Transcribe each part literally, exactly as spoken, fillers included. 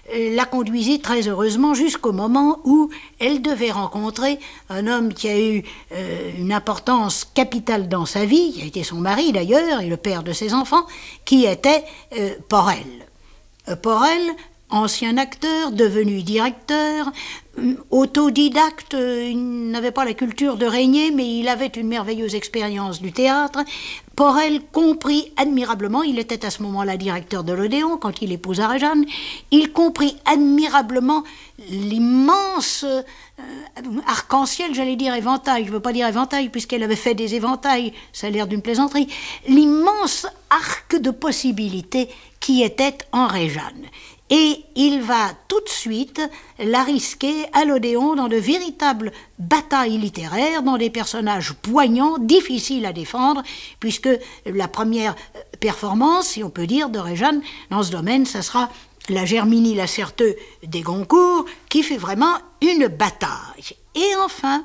euh, la conduisit très heureusement jusqu'au moment où elle devait rencontrer un homme qui a eu euh, une importance capitale dans sa vie, qui a été son mari d'ailleurs, et le père de ses enfants, qui était euh, Porel. Euh, Porel, ancien acteur, devenu directeur, autodidacte, il n'avait pas la culture de régner, mais il avait une merveilleuse expérience du théâtre. Porel comprit admirablement, il était à ce moment-là directeur de l'Odéon quand il épousa Réjeanne, il comprit admirablement l'immense euh, arc-en-ciel, j'allais dire éventail, je ne veux pas dire éventail puisqu'elle avait fait des éventails, ça a l'air d'une plaisanterie, l'immense arc de possibilités qui était en Réjeanne. Et il va tout de suite la risquer à l'Odéon dans de véritables batailles littéraires, dans des personnages poignants, difficiles à défendre, puisque la première performance, si on peut dire, de Réjeanne dans ce domaine, ça sera la Germinie Lacerteux des Goncourt, qui fait vraiment une bataille. Et enfin,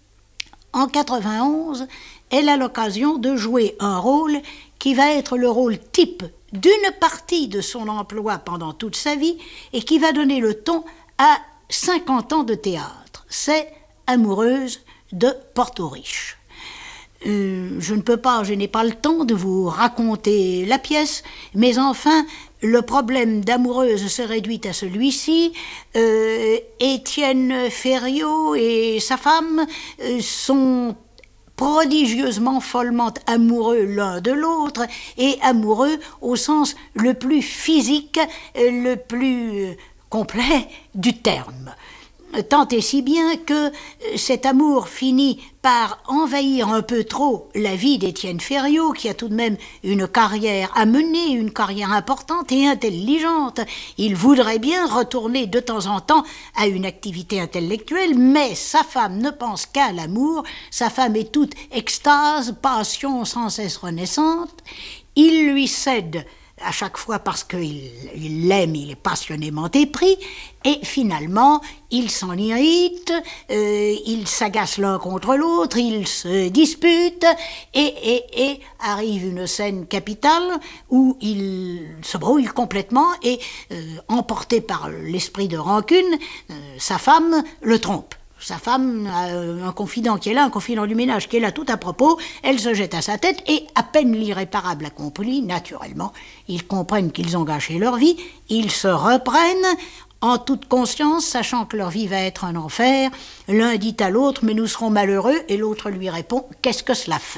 en quatre-vingt-onze, elle a l'occasion de jouer un rôle qui va être le rôle type d'une partie de son emploi pendant toute sa vie et qui va donner le ton à cinquante ans de théâtre. C'est Amoureuse de Portoriche. Euh, je ne peux pas, je n'ai pas le temps de vous raconter la pièce, mais enfin, le problème d'Amoureuse se réduit à celui-ci. Euh, Étienne Ferriot et sa femme euh, sont prodigieusement, follement amoureux l'un de l'autre, et amoureux au sens le plus physique, le plus complet du terme. Tant et si bien que cet amour finit par envahir un peu trop la vie d'Étienne Ferriot, qui a tout de même une carrière à mener, une carrière importante et intelligente. Il voudrait bien retourner de temps en temps à une activité intellectuelle, mais sa femme ne pense qu'à l'amour, sa femme est toute extase, passion sans cesse renaissante. Il lui cède à chaque fois parce qu'il l'aime, il est passionnément épris, et finalement, ils s'en irritent, euh, ils s'agacent l'un contre l'autre, ils se disputent, et, et, et arrive une scène capitale où il se brouille complètement, et euh, emporté par l'esprit de rancune, euh, sa femme le trompe. Sa femme a un confident qui est là, un confident du ménage qui est là tout à propos, elle se jette à sa tête et à peine l'irréparable accompli, naturellement, ils comprennent qu'ils ont gâché leur vie, ils se reprennent en toute conscience, sachant que leur vie va être un enfer. L'un dit à l'autre, mais nous serons malheureux, et l'autre lui répond, qu'est-ce que cela fait ?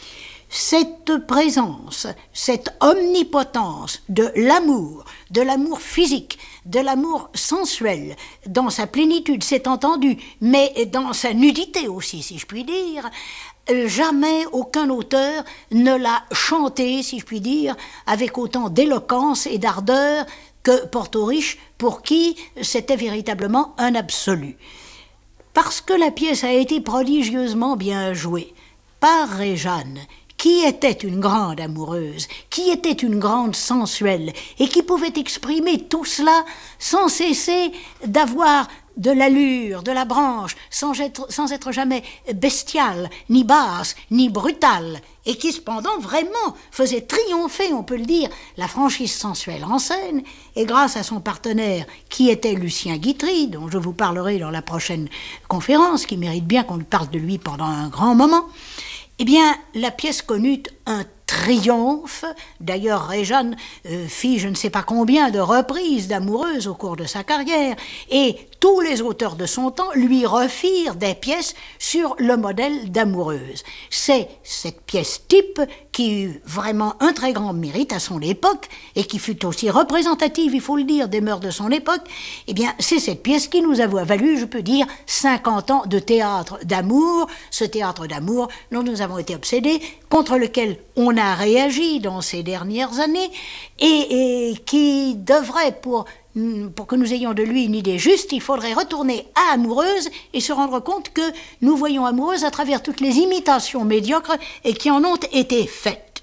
Cette présence, cette omnipotence de l'amour, de l'amour physique, de l'amour sensuel, dans sa plénitude, c'est entendu, mais dans sa nudité aussi, si je puis dire, jamais aucun auteur ne l'a chanté, si je puis dire, avec autant d'éloquence et d'ardeur que Portoriche, pour qui c'était véritablement un absolu. Parce que la pièce a été prodigieusement bien jouée par Réjeanne, qui était une grande amoureuse, qui était une grande sensuelle, et qui pouvait exprimer tout cela sans cesser d'avoir de l'allure, de la branche, sans être, sans être jamais bestiale, ni basse, ni brutale, et qui cependant vraiment faisait triompher, on peut le dire, la franchise sensuelle en scène, et grâce à son partenaire, qui était Lucien Guitry, dont je vous parlerai dans la prochaine conférence, qui mérite bien qu'on lui parle de lui pendant un grand moment, eh bien, la pièce connut un triomphe. D'ailleurs, Réjeanne euh, fit je ne sais pas combien de reprises d'Amoureuse au cours de sa carrière, et tous les auteurs de son temps lui refirent des pièces sur le modèle d'Amoureuse. C'est cette pièce type qui eut vraiment un très grand mérite à son époque, et qui fut aussi représentative, il faut le dire, des mœurs de son époque. Eh bien, c'est cette pièce qui nous a valu, je peux dire, cinquante ans de théâtre d'amour, ce théâtre d'amour dont nous avons été obsédés, contre lequel on a réagi dans ces dernières années, et, et qui devrait, pour, pour que nous ayons de lui une idée juste, il faudrait retourner à Amoureuse et se rendre compte que nous voyons Amoureuse à travers toutes les imitations médiocres et qui en ont été faites.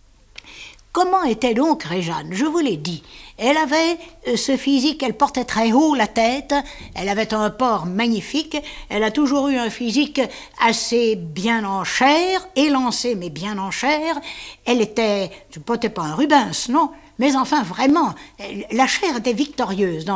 Comment était donc Réjeanne ? Je vous l'ai dit. Elle avait euh, ce physique, elle portait très haut la tête, elle avait un port magnifique, elle a toujours eu un physique assez bien en chair, élancé mais bien en chair. Elle était, je ne pas un Rubens, non, mais enfin vraiment, elle, la chair était victorieuse dans